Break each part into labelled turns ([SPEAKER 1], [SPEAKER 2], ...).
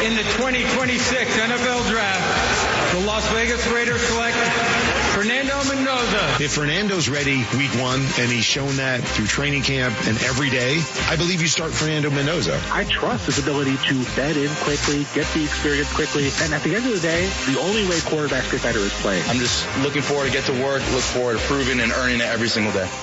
[SPEAKER 1] In the 2026 NFL Draft, the Las Vegas Raiders select Fernando Mendoza.
[SPEAKER 2] If Fernando's ready week 1, and he's shown that through training camp and every day, I believe you start Fernando Mendoza.
[SPEAKER 3] I trust his ability to bed in quickly, get the experience quickly, and at the end of the day, the only way quarterbacks get better is playing.
[SPEAKER 4] I'm just looking forward to get to work, look forward to proving and earning it every single day.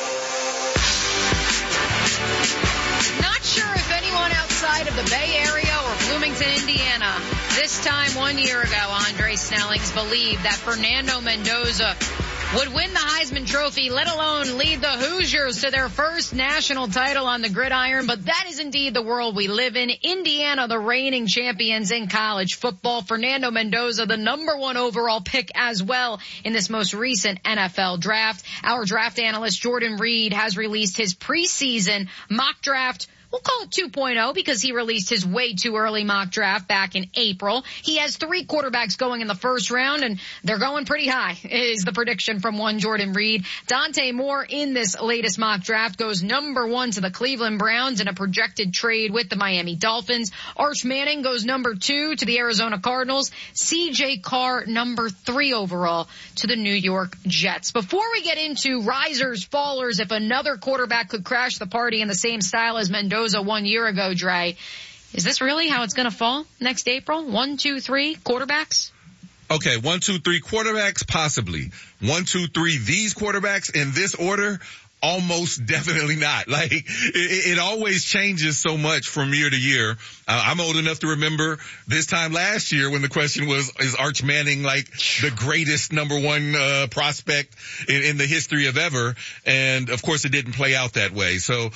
[SPEAKER 5] Not sure if anyone outside of the Bay Area or Bloomington, Indiana, this time 1 year ago, Andre Snellings believed that Fernando Mendoza would win the Heisman Trophy, let alone lead the Hoosiers to their first national title on the gridiron. But that is indeed the world we live in. Indiana, the reigning champions in college football. Fernando Mendoza, the #1 overall pick as well in this most recent NFL draft. Our draft analyst, Jordan Reed, has released his preseason mock draft. We'll call it 2.0 because he released his way too early mock draft back in April. He has 3 quarterbacks going in the first round, and they're going pretty high, is the prediction from one Jordan Reed. Dante Moore in this latest mock draft goes #1 to the Cleveland Browns in a projected trade with the Miami Dolphins. Arch Manning goes #2 to the Arizona Cardinals. CJ Carr #3 overall to the New York Jets. Before we get into risers, fallers, if another quarterback could crash the party in the same style as Mendoza 1 year ago, Dre, is this really how it's going to fall next April? 1, 2, 3 quarterbacks?
[SPEAKER 6] Okay, 1, 2, 3 quarterbacks, possibly. 1, 2, 3 these quarterbacks in this order? Almost definitely not. Like, it always changes so much from year to year. I'm old enough to remember this time last year when the question was, is Arch Manning like the greatest #1 prospect in the history of ever? And of course it didn't play out that way. So,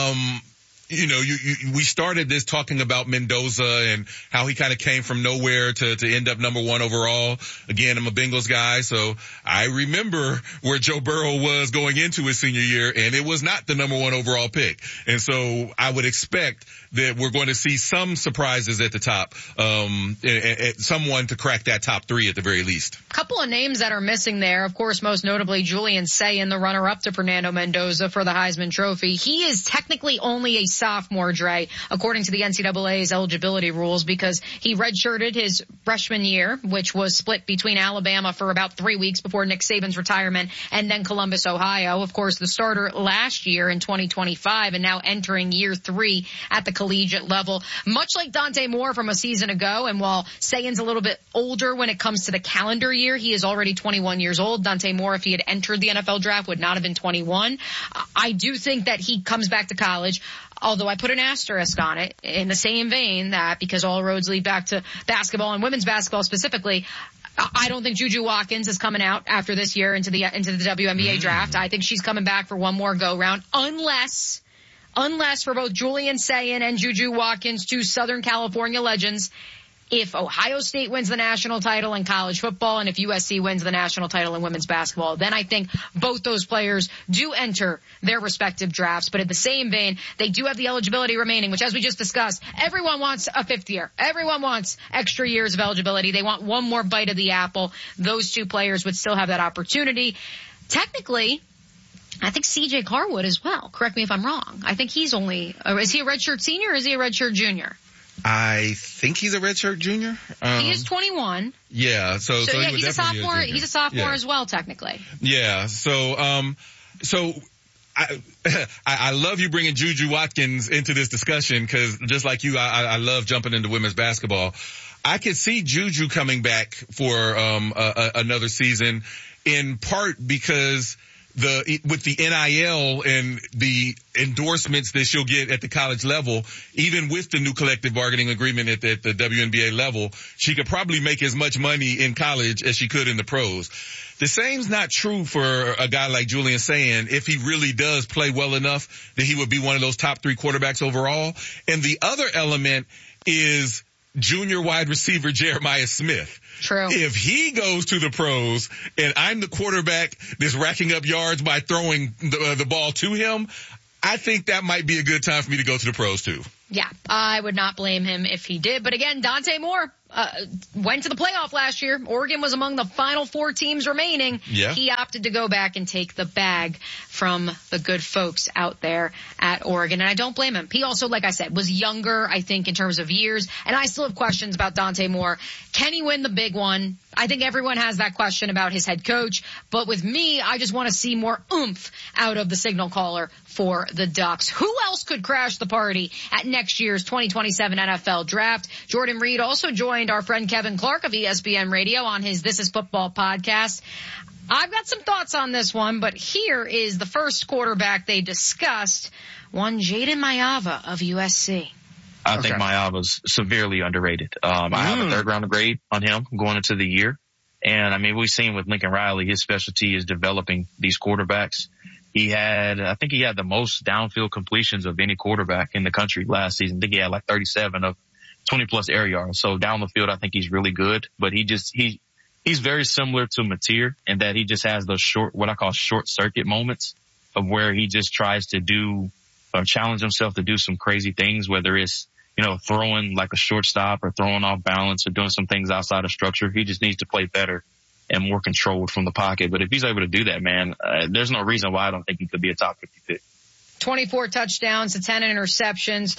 [SPEAKER 6] we started this talking about Mendoza and how he kind of came from nowhere to end up #1 overall. Again, I'm a Bengals guy, so I remember where Joe Burrow was going into his senior year, and it was not the #1 overall pick. And so I would expect that we're going to see some surprises at the top, someone to crack that top 3 at the very least.
[SPEAKER 5] A couple of names that are missing there, of course, most notably Julian Sayin, the runner-up to Fernando Mendoza for the Heisman Trophy. He is technically only a sophomore, Dre, according to the NCAA's eligibility rules, because he redshirted his freshman year, which was split between Alabama for about 3 weeks before Nick Saban's retirement, and then Columbus, Ohio. Of course, the starter last year in 2025, and now entering year 3 at the collegiate level. Much like Dante Moore from a season ago, and while Sayin's a little bit older when it comes to the calendar year, he is already 21 years old. Dante Moore, if he had entered the NFL draft, would not have been 21. I do think that he comes back to college, although I put an asterisk on it in the same vein that because all roads lead back to basketball and women's basketball specifically, I don't think Juju Watkins is coming out after this year into the WNBA draft. I think she's coming back for one more go round unless for both Julian Sayin and Juju Watkins, 2 Southern California legends, if Ohio State wins the national title in college football and if USC wins the national title in women's basketball, then I think both those players do enter their respective drafts. But in the same vein, they do have the eligibility remaining, which, as we just discussed, everyone wants a 5th year. Everyone wants extra years of eligibility. They want one more bite of the apple. Those 2 players would still have that opportunity. Technically, I think CJ Carr would as well. Correct me if I'm wrong. I think is he a redshirt senior or is he a redshirt junior?
[SPEAKER 6] I think he's a redshirt junior.
[SPEAKER 5] He is 21.
[SPEAKER 6] Yeah, so
[SPEAKER 5] yeah,
[SPEAKER 6] he
[SPEAKER 5] he's a sophomore. He's a sophomore as well, technically.
[SPEAKER 6] Yeah, so I love you bringing Juju Watkins into this discussion because just like you, I love jumping into women's basketball. I could see Juju coming back for another season, in part because with the NIL and the endorsements that she'll get at the college level, even with the new collective bargaining agreement at the WNBA level, she could probably make as much money in college as she could in the pros. The same's not true for a guy like Julian Sayin if he really does play well enough that he would be one of those top 3 quarterbacks overall. And the other element is junior wide receiver Jeremiah Smith.
[SPEAKER 5] True.
[SPEAKER 6] If he goes to the pros and I'm the quarterback that's racking up yards by throwing the ball to him, I think that might be a good time for me to go to the pros too.
[SPEAKER 5] Yeah, I would not blame him if he did. But again, Dante Moore, went to the playoff last year. Oregon was among the final 4 teams remaining.
[SPEAKER 6] Yeah.
[SPEAKER 5] He opted to go back and take the bag from the good folks out there at Oregon, and I don't blame him. He also, like I said, was younger, I think, in terms of years, and I still have questions about Dante Moore. Can he win the big one? I think everyone has that question about his head coach, but with me, I just want to see more oomph out of the signal caller for the Ducks. Who else could crash the party at next year's 2027 NFL Draft? Jordan Reed also joined our friend Kevin Clark of ESPN Radio on his This Is Football podcast. I've got some thoughts on this one, but here is the first quarterback they discussed, one Jayden Maiava of USC.
[SPEAKER 7] I think Maiava's severely underrated. I have a 3rd round grade on him going into the year. And I mean, we've seen with Lincoln Riley, his specialty is developing these quarterbacks. I think he had the most downfield completions of any quarterback in the country last season. I think he had like 37 of 20 plus air yards. So down the field, I think he's really good, but he's very similar to Mateer in that he just has those what I call short circuit moments of where he just tries to challenge himself to do some crazy things, whether it's, throwing like a shortstop or throwing off balance or doing some things outside of structure. He just needs to play better and more controlled from the pocket. But if he's able to do that, man, there's no reason why I don't think he could be a top 50 pick.
[SPEAKER 5] 24 touchdowns to 10 interceptions,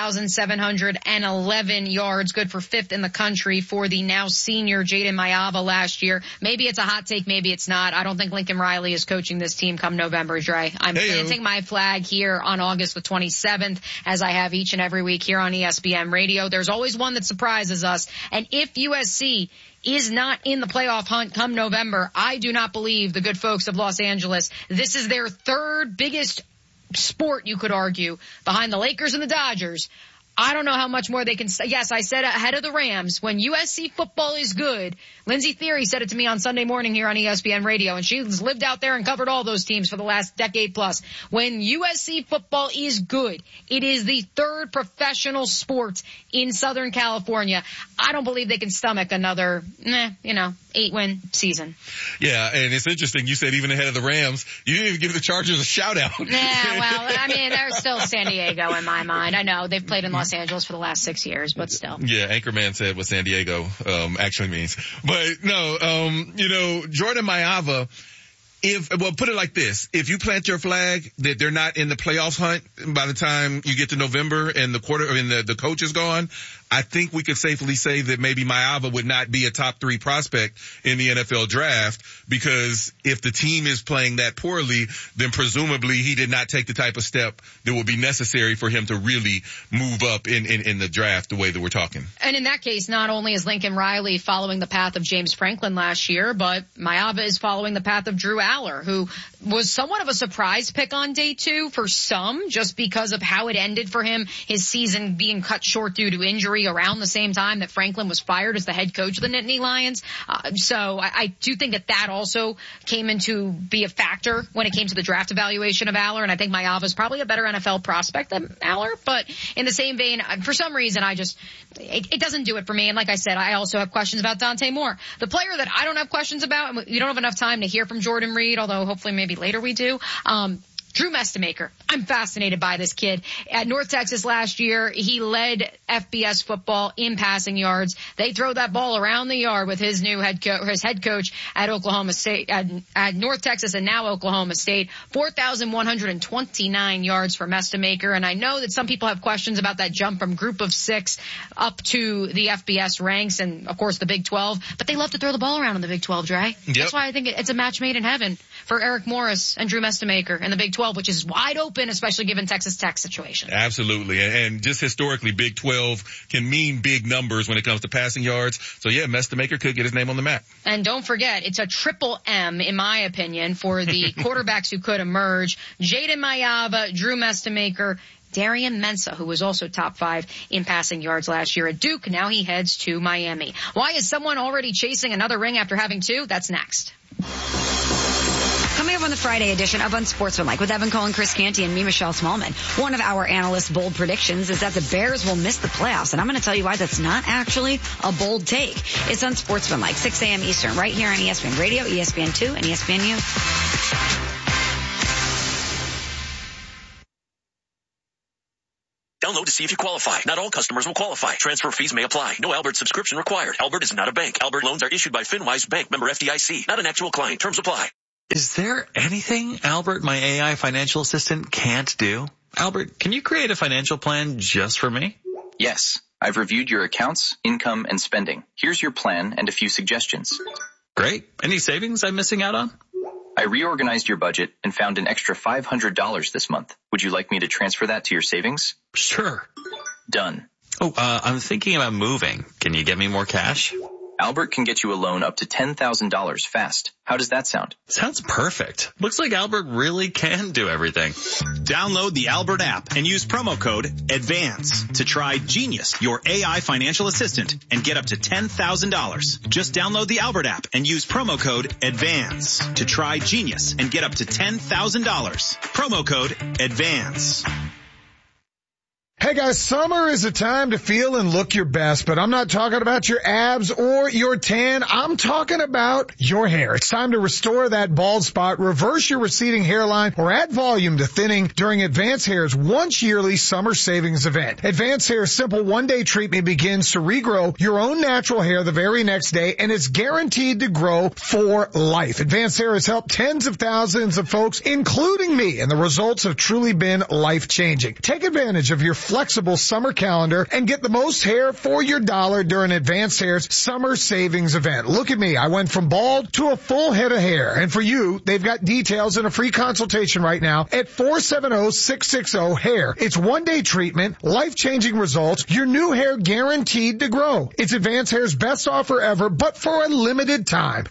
[SPEAKER 5] 3,711 yards, good for 5th in the country for the now senior Jayden Maiava last year. Maybe it's a hot take, maybe it's not. I don't think Lincoln Riley is coaching this team come November, Dre. I'm planting my flag here on August the 27th, as I have each and every week here on ESPN Radio. There's always one that surprises us, and if USC is not in the playoff hunt come November, I do not believe the good folks of Los Angeles, this is their 3rd biggest sport, you could argue, behind the Lakers and the Dodgers. I don't know how much more they can say. Yes, I said ahead of the Rams, when USC football is good, Lindsey Theory said it to me on Sunday morning here on ESPN Radio, and she's lived out there and covered all those teams for the last decade plus. When USC football is good, it is the 3rd professional sport in Southern California. I don't believe they can stomach another, 8-win season.
[SPEAKER 6] Yeah, and it's interesting. You said even ahead of the Rams, you didn't even give the Chargers a shout out.
[SPEAKER 5] Yeah, well, I mean, they're still San Diego in my mind. I know they've played in Los Angeles for the last 6 years, but still.
[SPEAKER 6] Yeah, Anchorman said what San Diego actually means. But no, Jordan Maiava, put it like this. If you plant your flag that they're not in the playoff hunt by the time you get to November and the coach is gone, I think we could safely say that maybe Maiava would not be a top 3 prospect in the NFL draft, because if the team is playing that poorly, then presumably he did not take the type of step that would be necessary for him to really move up in the draft the way that we're talking.
[SPEAKER 5] And in that case, not only is Lincoln Riley following the path of James Franklin last year, but Maiava is following the path of Drew Aller, who was somewhat of a surprise pick on day 2 for some, just because of how it ended for him, his season being cut short due to injury around the same time that Franklin was fired as the head coach of the Nittany Lions. So I do think that also came into be a factor when it came to the draft evaluation of Aller, and I think Maiava is probably a better NFL prospect than Aller, but in the same vein, for some reason, it doesn't do it for me. And like I said, I also have questions about Dante Moore. The player that I don't have questions about, and we don't have enough time to hear from Jordan Reed, although hopefully maybe later we do, Drew Mestemaker. I'm fascinated by this kid. At North Texas last year, he led FBS football in passing yards. They throw that ball around the yard with his new head coach at Oklahoma State, at North Texas and now Oklahoma State. 4,129 yards for Mestemaker. And I know that some people have questions about that jump from group of 6 up to the FBS ranks and, of course, the Big 12. But they love to throw the ball around in the Big 12, Dre. Yep. That's why I think it's a match made in heaven for Eric Morris and Drew Mestemaker in the Big 12, which is wide open, especially given Texas Tech's situation.
[SPEAKER 6] Absolutely. And just historically, Big 12 can mean big numbers when it comes to passing yards. So yeah, Mestemaker could get his name on the map.
[SPEAKER 5] And don't forget, it's a triple M, in my opinion, for the quarterbacks who could emerge. Jayden Maiava, Drew Mestemaker, Darian Mensah, who was also top 5 in passing yards last year at Duke. Now he heads to Miami. Why is someone already chasing another ring after having 2? That's next.
[SPEAKER 8] Coming up on the Friday edition of Unsportsmanlike with Evan Cohen, Chris Canty, and me, Michelle Smallman. One of our analysts' bold predictions is that the Bears will miss the playoffs, and I'm going to tell you why that's not actually a bold take. It's Unsportsmanlike, 6 a.m. Eastern, right here on ESPN Radio, ESPN2, and ESPNU.
[SPEAKER 9] Download to see if you qualify. Not all customers will qualify. Transfer fees may apply. No Albert subscription required. Albert is not a bank. Albert loans are issued by FinWise Bank, member FDIC. Not an actual client. Terms apply.
[SPEAKER 10] Is there anything Albert, my AI financial assistant, can't do? Albert, can you create a financial plan just for me?
[SPEAKER 11] Yes. I've reviewed your accounts, income, and spending. Here's your plan and a few suggestions.
[SPEAKER 10] Great. Any savings I'm missing out on?
[SPEAKER 11] I reorganized your budget and found an extra $500 this month. Would you like me to transfer that to your savings?
[SPEAKER 10] Sure.
[SPEAKER 11] Done.
[SPEAKER 10] Oh, I'm thinking about moving. Can you get me more cash?
[SPEAKER 11] Albert can get you a loan up to $10,000 fast. How does that sound?
[SPEAKER 10] Sounds perfect. Looks like Albert really can do everything.
[SPEAKER 12] Download the Albert app and use promo code ADVANCE to try Genius, your AI financial assistant, and get up to $10,000. Just download the Albert app and use promo code ADVANCE to try Genius and get up to $10,000. Promo code ADVANCE.
[SPEAKER 13] Hey guys, summer is a time to feel and look your best, but I'm not talking about your abs or your tan. I'm talking about your hair. It's time to restore that bald spot, reverse your receding hairline, or add volume to thinning during Advanced Hair's once yearly summer savings event. Advanced Hair's simple one-day treatment begins to regrow your own natural hair the very next day, and it's guaranteed to grow for life. Advanced Hair has helped tens of thousands of folks, including me, and the results have truly been life-changing. Take advantage of your flexible summer calendar and get the most hair for your dollar during Advanced Hair's summer savings event. Look at me. I went from bald to a full head of hair. And for you, they've got details and a free consultation right now at 470-660-HAIR. It's one-day treatment, life-changing results, your new hair guaranteed to grow. It's Advanced Hair's best offer ever, but for a limited time.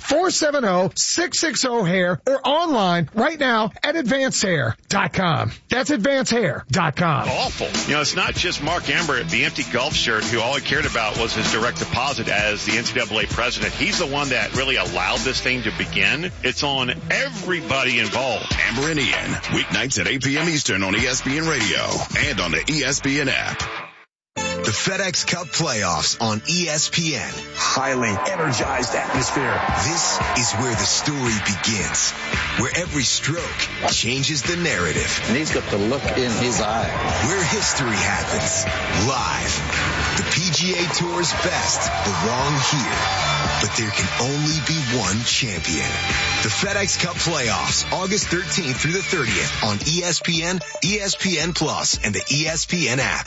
[SPEAKER 13] 470-660-HAIR or online right now at AdvancedHair.com. That's AdvancedHair.com.
[SPEAKER 14] Awful. You know, it's not just Mark Emmert, the empty golf shirt, who all he cared about was his direct deposit as the NCAA president. He's the one that really allowed this thing to begin. It's on everybody involved.
[SPEAKER 15] Amber and Ian, weeknights at 8 p.m. Eastern on ESPN Radio and on the ESPN app.
[SPEAKER 16] The FedEx Cup playoffs on ESPN.
[SPEAKER 17] Highly energized atmosphere.
[SPEAKER 16] This is where the story begins, where every stroke changes the narrative.
[SPEAKER 18] And he's got the look in his eye.
[SPEAKER 16] Where history happens live. The PGA Tour's best belong here, but there can only be one champion. The FedEx Cup playoffs, August 13th through the 30th on ESPN, ESPN Plus, and the ESPN app.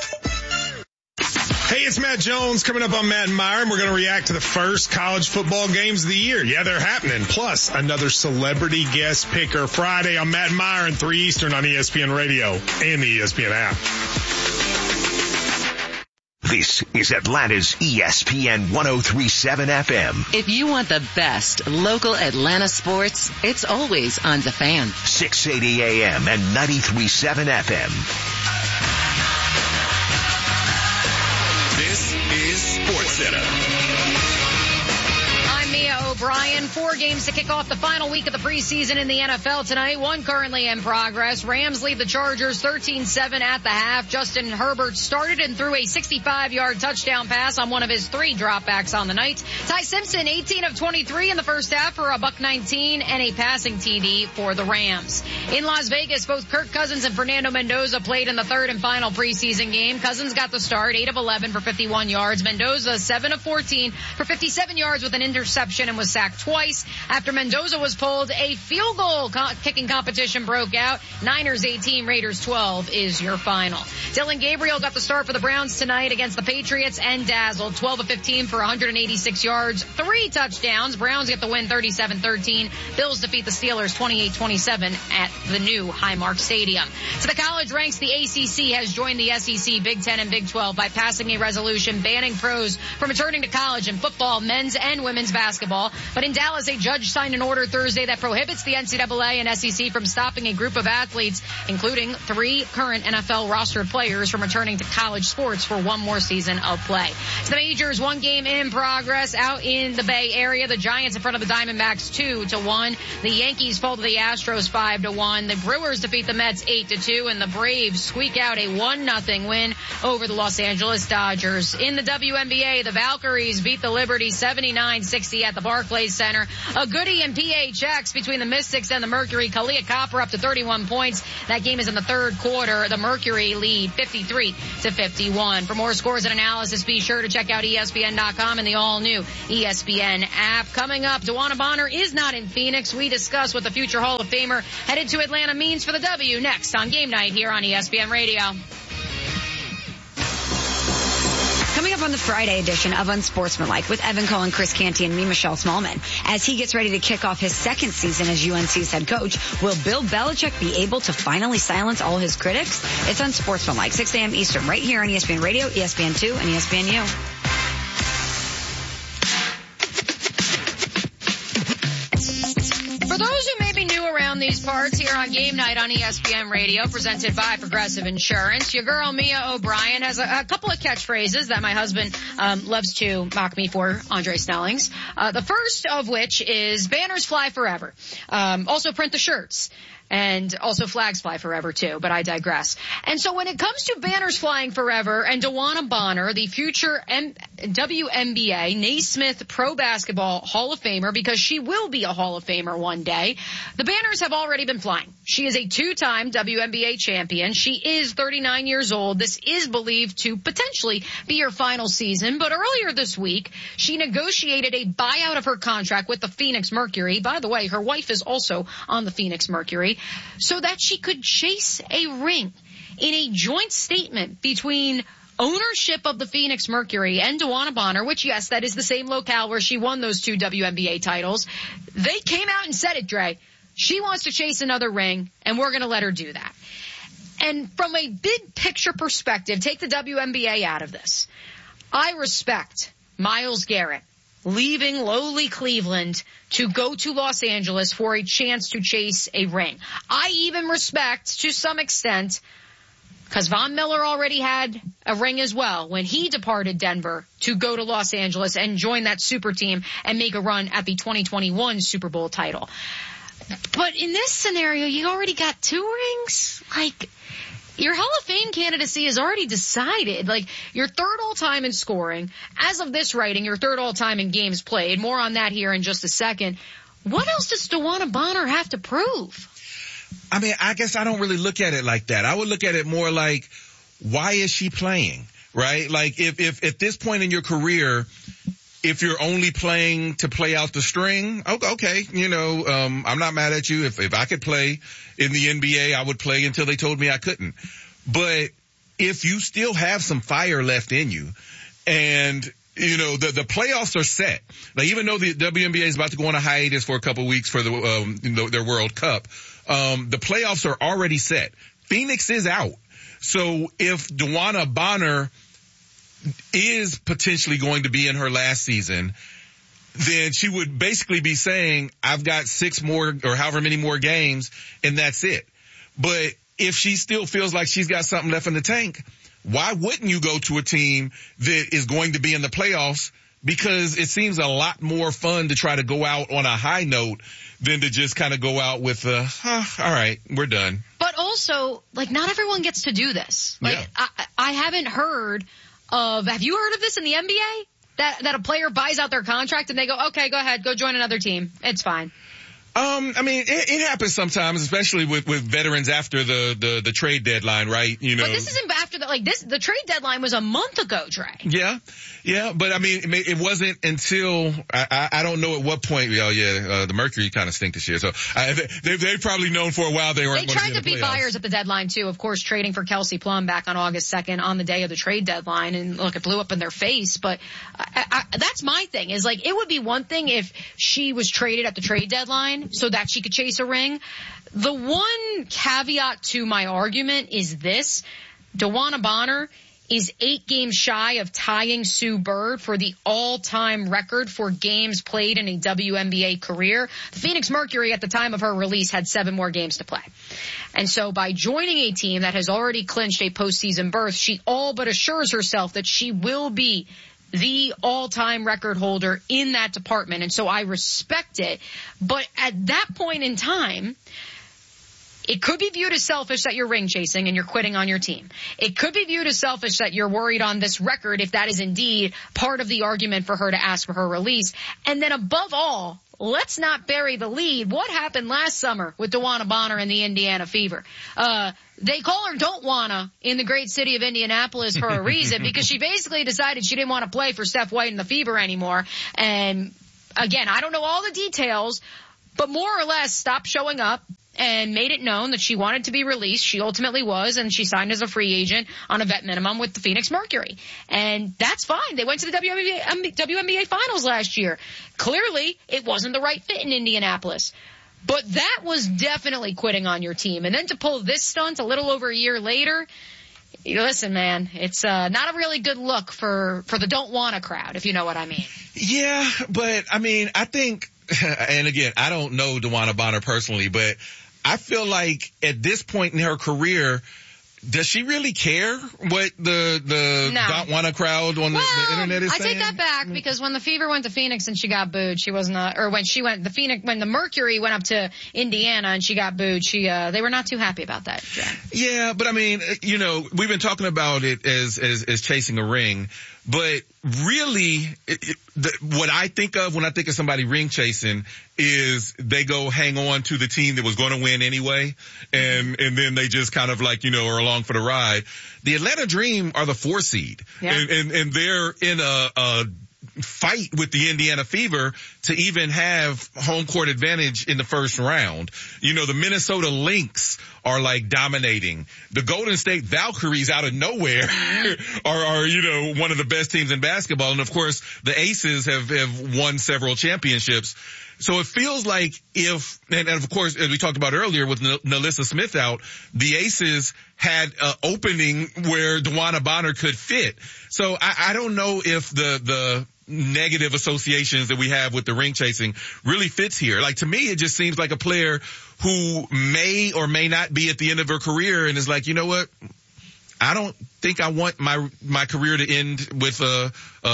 [SPEAKER 19] Hey, it's Matt Jones coming up on Matt and Myron. We're going to react to the first college football games of the year. Yeah, they're happening. Plus, another celebrity guest picker Friday on Matt and Myron, 3 Eastern on ESPN Radio and the ESPN app.
[SPEAKER 20] This is Atlanta's ESPN 103.7 FM.
[SPEAKER 21] If you want the best local Atlanta sports, it's always on The Fan.
[SPEAKER 20] 680 AM and 93.7 FM.
[SPEAKER 15] This is SportsCenter.
[SPEAKER 5] I'm Mia O'Brien. 4 games to kick off the final week of the preseason in the NFL tonight. One currently in progress. Rams lead the Chargers 13-7 at the half. Justin Herbert started and threw a 65-yard touchdown pass on one of his 3 dropbacks on the night. Ty Simpson, 18 of 23 in the first half for a $119 and a passing TD for the Rams. In Las Vegas, both Kirk Cousins and Fernando Mendoza played in the third and final preseason game. Cousins got the start, 8 of 11 for 51 yards. Mendoza, 7 of 14 for 57 yards with an interception and was sacked twice. After Mendoza was pulled, a field goal kicking competition broke out. Niners 18, Raiders 12 is your final. Dylan Gabriel got the start for the Browns tonight against the Patriots and dazzled. 12 of 15 for 186 yards, 3 touchdowns. Browns get the win 37-13. Bills defeat the Steelers 28-27 at the new Highmark Stadium. To the college ranks, the ACC has joined the SEC, Big Ten, and Big 12 by passing a resolution banning pros from returning to college in football, men's and women's basketball. But in Dallas, a judge signed an order Thursday that prohibits the NCAA and SEC from stopping a group of athletes, including 3 current NFL rostered players, from returning to college sports for one more season of play. To the majors, 1 game in progress out in the Bay Area. The Giants in front of the Diamondbacks 2-1. The Yankees fall to the Astros 5-1. The Brewers defeat the Mets 8-2, and the Braves squeak out a 1-0 win over the Los Angeles Dodgers. In the WNBA, the Valkyries beat the Liberty 79-60 at the Barclays Barclays Center. A goodie in PHX between the Mystics and the Mercury. Kalia Copper up to 31 points. That game is in the third quarter. The Mercury lead 53-51. For more scores and analysis, be sure to check out ESPN.com and the all-new ESPN app. Coming up, DeWanna Bonner is not in Phoenix. We discuss what the future Hall of Famer headed to Atlanta means for the W next on Game Night here on ESPN Radio.
[SPEAKER 8] Coming up on the Friday edition of Unsportsmanlike with Evan Cole and Chris Canty and me, Michelle Smallman. As he gets ready to kick off his second season as UNC's head coach, will Bill Belichick be able to finally silence all his critics? It's Unsportsmanlike, 6 a.m. Eastern, right here on ESPN Radio, ESPN2, and ESPNU.
[SPEAKER 5] For those who may be new around these parts, here on Game Night on ESPN Radio, presented by Progressive Insurance, your girl Mia O'Brien has a couple of catchphrases that my husband loves to mock me for, Andre Snellings. The first of which is banners fly forever. Also print the shirts. And also flags fly forever too, but I digress. And so when it comes to banners flying forever and DeWanna Bonner, the future WNBA Naismith Pro Basketball Hall of Famer, because she will be a Hall of Famer one day, the banners have already been flying. She is a two-time WNBA champion. She is 39 years old. This is believed to potentially be her final season, but earlier this week, she negotiated a buyout of her contract with the Phoenix Mercury. By the way, her wife is also on the Phoenix Mercury, so that she could chase a ring. In a joint statement between ownership of the Phoenix Mercury and DeWanna Bonner, which, yes, that is the same locale where she won those 2 WNBA titles, they came out and said it, Dre. She wants to chase another ring, and we're going to let her do that. And from a big picture perspective, take the WNBA out of this. I respect Myles Garrett leaving lowly Cleveland to go to Los Angeles for a chance to chase a ring. I even respect, to some extent, because Von Miller already had a ring as well when he departed Denver to go to Los Angeles and join that super team and make a run at the 2021 Super Bowl title. But in this scenario, you already got 2 rings. Like, your Hall of Fame candidacy is already decided. Like, you're third all-time in scoring. As of this writing, you're third all-time in games played. More on that here in just a second. What else does DeWanna Bonner have to prove?
[SPEAKER 6] I mean, I guess I don't really look at it like that. I would look at it more like, why is she playing, right? Like, if at this point in your career, if you're only playing to play out the string, okay, I'm not mad at you. If I could play in the NBA, I would play until they told me I couldn't. But if you still have some fire left in you, and the playoffs are set. Like, even though the WNBA is about to go on a hiatus for a couple of weeks for their World Cup, the playoffs are already set. Phoenix is out. So if DeWanna Bonner is potentially going to be in her last season, then she would basically be saying, I've got 6 more or however many more games, and that's it. But if she still feels like she's got something left in the tank, why wouldn't you go to a team that is going to be in the playoffs? Because it seems a lot more fun to try to go out on a high note than to just kind of go out with, all right, we're done.
[SPEAKER 5] But also, like, not everyone gets to do this. Like, yeah. I haven't heard of, have you heard of this in the NBA? That a player buys out their contract and they go, okay, go ahead, go join another team. It's fine.
[SPEAKER 6] I mean, it happens sometimes, especially with veterans after the trade deadline, right? But
[SPEAKER 5] this isn't after the trade deadline was a month ago, Dre.
[SPEAKER 6] Yeah, but I mean, it wasn't until, I don't know at what point, the Mercury kind of stink this year. So they've probably known for a while they weren't going to be in the playoffs.
[SPEAKER 5] They tried to be buyers at the deadline too, of course, trading for Kelsey Plum back on August 2nd on the day of the trade deadline. And look, it blew up in their face. But that's my thing, is like, it would be one thing if she was traded at the trade deadline so that she could chase a ring. The one caveat to my argument is this: DeWanna Bonner is 8 games shy of tying Sue Bird for the all-time record for games played in a WNBA career. The Phoenix Mercury at the time of her release had 7 more games to play. And so by joining a team that has already clinched a postseason berth, she all but assures herself that she will be the all-time record holder in that department. And so I respect it. But at that point in time, It could be viewed as selfish that you're ring chasing and you're quitting on your team. It could be viewed as selfish that you're worried on this record if that is indeed part of the argument for her to ask for her release. And then above all, let's not bury the lead. What happened last summer with DeWanna Bonner and the Indiana Fever? They call her Don't Wanna in the great city of Indianapolis for a reason, because she basically decided she didn't want to play for Steph White and the Fever anymore. And again, I don't know all the details, but more or less stopped showing up and made it known that she wanted to be released. She ultimately was, and she signed as a free agent on a vet minimum with the Phoenix Mercury. And that's fine. They went to the WNBA Finals last year. Clearly, it wasn't the right fit in Indianapolis. But that was definitely quitting on your team. And then to pull this stunt a little over a year later, listen, man, it's not a really good look for the Don't Wanna crowd, if you know what I mean.
[SPEAKER 6] Yeah, but, I mean, I think, and again, I don't know DeWanna Bonner personally, but I feel like at this point in her career, does she really care what the Don't Wanna crowd on the internet is saying?
[SPEAKER 5] I take that back, because when the Fever went to Phoenix and she got booed, she wasn't, or when the Mercury went up to Indiana and she got booed, they were not too happy about that, Jen.
[SPEAKER 6] Yeah, but I mean, we've been talking about it as chasing a ring, but really, what I think of when I think of somebody ring chasing is they go hang on to the team that was going to win anyway, and then they just kind of are along for the ride. The Atlanta Dream are the 4 seed, and they're in a fight with the Indiana Fever to even have home court advantage in the first round. The Minnesota Lynx are dominating. The Golden State Valkyries out of nowhere are one of the best teams in basketball. And of course, the Aces have won several championships. So it feels like and of course, as we talked about earlier with NaLyssa Smith out, the Aces had an opening where DeWanna Bonner could fit. So I don't know if the negative associations that we have with the ring chasing really fits here. To me, it just seems like a player who may or may not be at the end of her career and is like, you know what? I don't think I want my career to end with a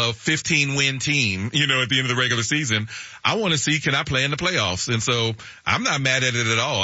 [SPEAKER 6] 15-win team, at the end of the regular season. I want to see, can I play in the playoffs? And so I'm not mad at it at all.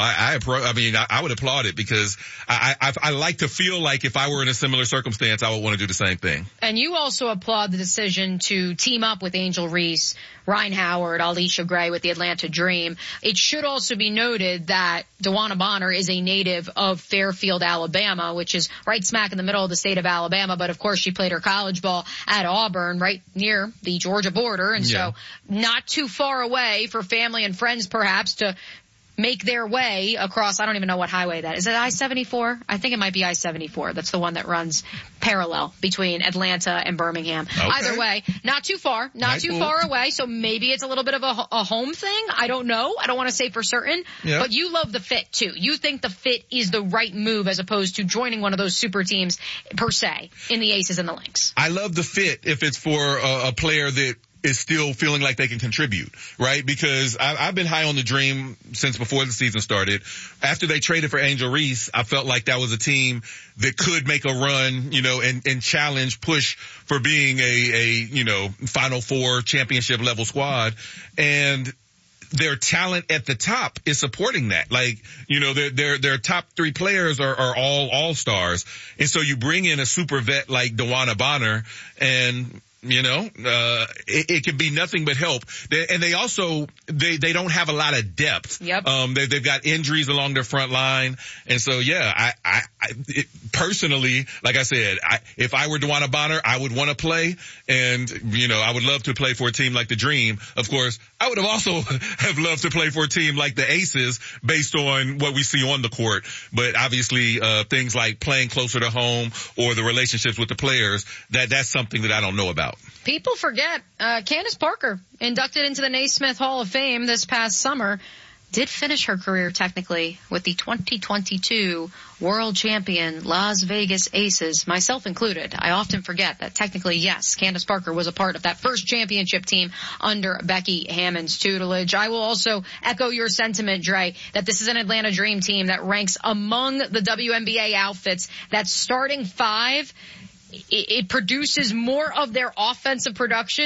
[SPEAKER 6] I would applaud it, because I like to feel like if I were in a similar circumstance, I would want to do the same thing.
[SPEAKER 5] And you also applaud the decision to team up with Angel Reese, Ryan Howard, Alicia Gray with the Atlanta Dream. It should also be noted that DeWanna Bonner is a native of Fairfield, Alabama, which is right smack in the middle of the state of Alabama. But of course, she played her college ball at Auburn, right near the Georgia border. And so not too far away for family and friends, perhaps, to make their way across, I don't even know what highway that is. Is it I-74? I think it might be I-74. That's the one that runs parallel between Atlanta and Birmingham. Okay. Either way, not too far, not too far away. So maybe it's a little bit of a home thing. I don't know. I don't want to say for certain. Yep. But you love the fit too. You think the fit is the right move as opposed to joining one of those super teams per se in the Aces and the Lynx.
[SPEAKER 6] I love the fit if it's for a player that is still feeling like they can contribute, right? Because I've been high on the Dream since before the season started. After they traded for Angel Reese, I felt like that was a team that could make a run, and challenge, push for being a Final Four championship level squad. And their talent at the top is supporting that. Their top 3 players are all stars. And so you bring in a super vet like DeWanna Bonner, and it could be nothing but help. And they also, they don't have a lot of depth.
[SPEAKER 5] Yep.
[SPEAKER 6] They've got injuries along their front line. And so, personally, like I said, if I were DeWanna Bonner, I would want to play. And, I would love to play for a team like the Dream. Of course, I would have also have loved to play for a team like the Aces based on what we see on the court. But obviously, things like playing closer to home or the relationships with the players, that's something that I don't know about.
[SPEAKER 5] People forget, Candace Parker, inducted into the Naismith Hall of Fame this past summer, did finish her career technically with the 2022 world champion Las Vegas Aces, myself included. I often forget that technically, yes, Candace Parker was a part of that first championship team under Becky Hammond's tutelage. I will also echo your sentiment, Dre, that this is an Atlanta Dream team that ranks among the WNBA outfits that starting 5, it produces more of their offensive production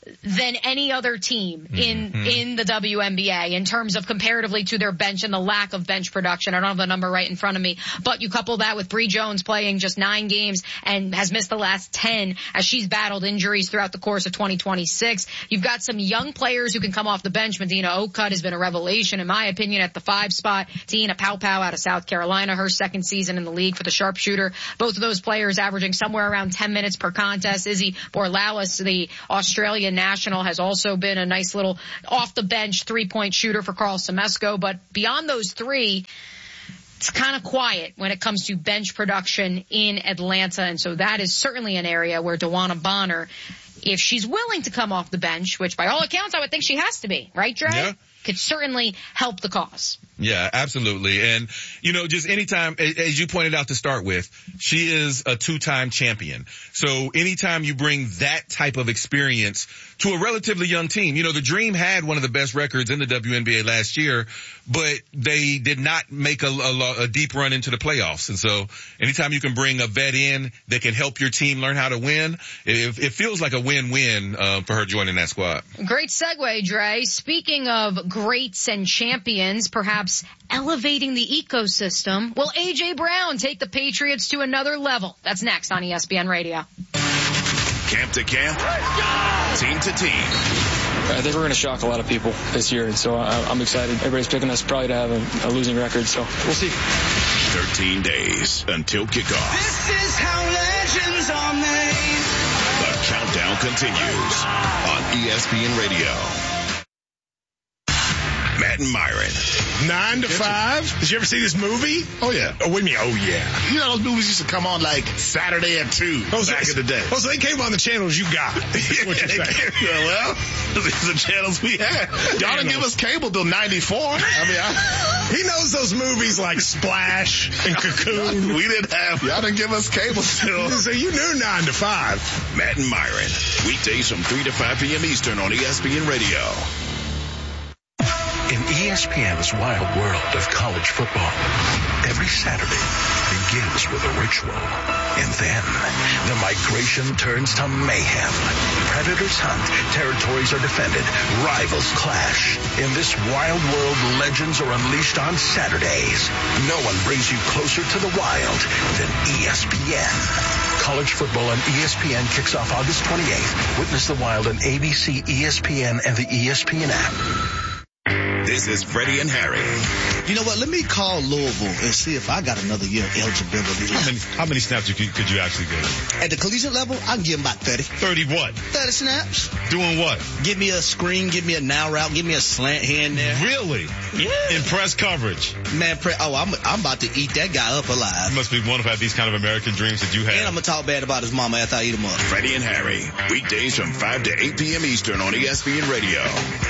[SPEAKER 5] than any other team in the WNBA in terms of comparatively to their bench and the lack of bench production. I don't have the number right in front of me, but you couple that with Bree Jones playing just 9 games and has missed the last 10 as she's battled injuries throughout the course of 2026. You've got some young players who can come off the bench. Medina Oakcutt has been a revelation, in my opinion, at the 5 spot. Tina Paopao out of South Carolina, her second season in the league for the sharpshooter. Both of those players averaging somewhere around 10 minutes per contest. Izzy Borlaus, the Australian national, has also been a nice little off-the-bench 3-point shooter for Carl Semesco. But beyond those 3, it's kind of quiet when it comes to bench production in Atlanta. And so that is certainly an area where DeWanna Bonner, if she's willing to come off the bench, which by all accounts I would think she has to be, right, Dre?
[SPEAKER 6] Yeah.
[SPEAKER 5] Could certainly help the cause.
[SPEAKER 6] Yeah, absolutely. And, just anytime, as you pointed out to start with, she is a 2-time champion. So anytime you bring that type of experience to a relatively young team, the Dream had one of the best records in the WNBA last year, but they did not make a deep run into the playoffs. And so anytime you can bring a vet in that can help your team learn how to win, it feels like a win-win for her joining that squad.
[SPEAKER 5] Great segue, Dre. Speaking of greats and champions, perhaps elevating the ecosystem, will A.J. Brown take the Patriots to another level? That's next on ESPN Radio.
[SPEAKER 15] Camp to camp, team to team.
[SPEAKER 1] I think we're going to shock a lot of people this year, and so I'm excited. Everybody's picking us probably to have a losing record, so we'll see.
[SPEAKER 15] 13 days until kickoff.
[SPEAKER 22] This is how legends are made.
[SPEAKER 15] The countdown continues on ESPN Radio. Matt and Myron.
[SPEAKER 19] 9 to 5. Did you ever see this movie?
[SPEAKER 2] Oh, yeah.
[SPEAKER 19] Oh, what do you mean, oh, yeah?
[SPEAKER 2] You know, those movies used to come on like Saturday at 2 back in the day.
[SPEAKER 19] Oh, so they came on the channels you got. That's what you're saying.
[SPEAKER 2] Well, these are the channels we had. Y'all didn't give us cable till 94.
[SPEAKER 19] He knows those movies like Splash and Cocoon.
[SPEAKER 2] We didn't have. Y'all didn't give us cable still.
[SPEAKER 19] So you knew 9 to 5.
[SPEAKER 15] Matt and Myron. Weekdays from 3 to 5 p.m. Eastern on ESPN Radio.
[SPEAKER 20] In ESPN's wild world of college football, every Saturday begins with a ritual. And then the migration turns to mayhem. Predators hunt, territories are defended, rivals clash. In this wild world, legends are unleashed on Saturdays. No one brings you closer to the wild than ESPN. College football on ESPN kicks off August 28th. Witness the wild on ABC, ESPN, and the ESPN app.
[SPEAKER 15] This is Freddie and Harry.
[SPEAKER 23] You know what? Let me call Louisville and see if I got another year of eligibility.
[SPEAKER 14] How many snaps could you actually get?
[SPEAKER 23] At the collegiate level, I can give them about 30.
[SPEAKER 14] 30 what?
[SPEAKER 23] 30 snaps.
[SPEAKER 14] Doing what?
[SPEAKER 23] Give me a screen, give me a now route, give me a slant here and there.
[SPEAKER 14] Really?
[SPEAKER 23] Yeah.
[SPEAKER 14] In press coverage?
[SPEAKER 23] Man, I'm about to eat that guy up alive.
[SPEAKER 14] You must be wonderful to have these kind of American dreams that you have.
[SPEAKER 23] And I'm going to talk bad about his mama after I eat him up.
[SPEAKER 15] Freddie and Harry. Weekdays from 5 to 8 p.m. Eastern on ESPN Radio.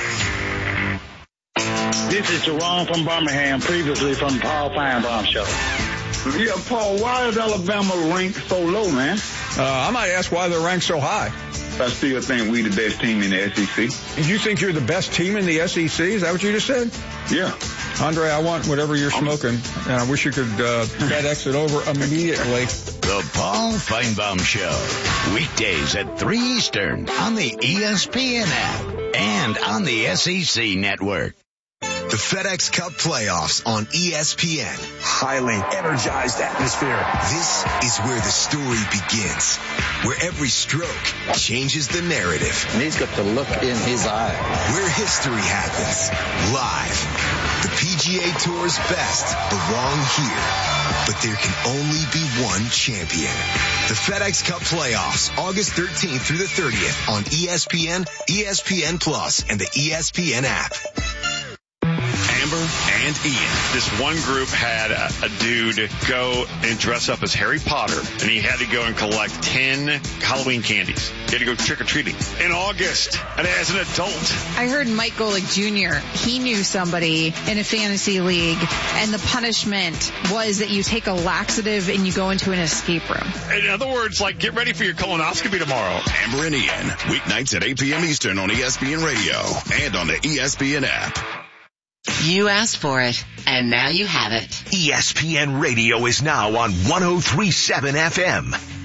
[SPEAKER 24] This is Jerome from Birmingham, previously from Paul Feinbaum Show.
[SPEAKER 25] Yeah, Paul, why is Alabama ranked so low, man?
[SPEAKER 26] I might ask why they're ranked so high.
[SPEAKER 25] I still think we the best team in the SEC.
[SPEAKER 26] You think you're the best team in the SEC? Is that what you just said?
[SPEAKER 25] Yeah.
[SPEAKER 26] Andre, I want whatever you're smoking, and I wish you could FedEx it over immediately.
[SPEAKER 20] The Paul Feinbaum Show. Weekdays at 3 Eastern on the ESPN app and on the SEC network.
[SPEAKER 16] The FedEx Cup playoffs on ESPN.
[SPEAKER 17] Highly energized atmosphere.
[SPEAKER 16] This is where the story begins, where every stroke changes the narrative.
[SPEAKER 18] And he's got the look in his eye.
[SPEAKER 16] Where history happens, live. The PGA Tour's best belong here, but there can only be one champion. The FedEx Cup playoffs, August 13th through the 30th on ESPN, ESPN Plus, and the ESPN app.
[SPEAKER 14] Amber and Ian. This one group had a dude go and dress up as Harry Potter, and he had to go and collect 10 Halloween candies. He had to go trick-or-treating in August, and as an adult.
[SPEAKER 27] I heard Mike Golick Jr., he knew somebody in a fantasy league, and the punishment was that you take a laxative and you go into an escape room.
[SPEAKER 14] In other words, like, get ready for your colonoscopy tomorrow.
[SPEAKER 15] Amber and Ian, weeknights at 8 p.m. Eastern on ESPN Radio and on the ESPN app.
[SPEAKER 21] You asked for it, and now you have it.
[SPEAKER 20] ESPN Radio is now on 103.7 FM.